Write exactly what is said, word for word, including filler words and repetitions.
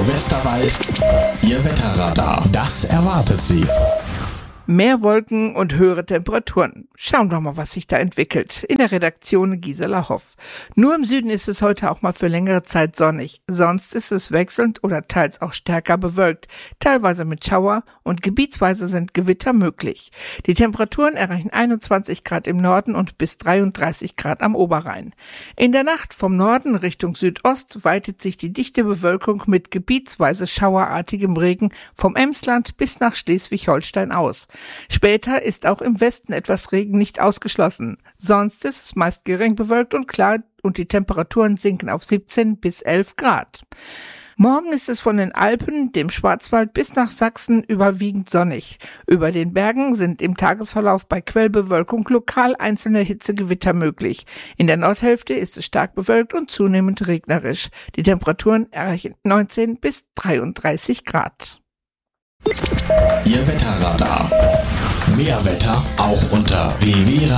Radio Westerwald, Ihr Wetterradar. Das erwartet Sie. Mehr Wolken und höhere Temperaturen. Schauen wir mal, was sich da entwickelt. In der Redaktion Gisela Hoff. Nur im Süden ist es heute auch mal für längere Zeit sonnig. Sonst ist es wechselnd oder teils auch stärker bewölkt. Teilweise mit Schauer und gebietsweise sind Gewitter möglich. Die Temperaturen erreichen einundzwanzig Grad im Norden und bis dreiunddreißig Grad am Oberrhein. In der Nacht vom Norden Richtung Südost weitet sich die dichte Bewölkung mit gebietsweise schauerartigem Regen vom Emsland bis nach Schleswig-Holstein aus. Später ist auch im Westen etwas Regen nicht ausgeschlossen. Sonst ist es meist gering bewölkt und klar und die Temperaturen sinken auf siebzehn bis elf Grad. Morgen ist es von den Alpen, dem Schwarzwald bis nach Sachsen überwiegend sonnig. Über den Bergen sind im Tagesverlauf bei Quellbewölkung lokal einzelne Hitzegewitter möglich. In der Nordhälfte ist es stark bewölkt und zunehmend regnerisch. Die Temperaturen erreichen neunzehn bis dreiunddreißig Grad. Ihr Wetterradar. Mehr Wetter auch unter w w w punkt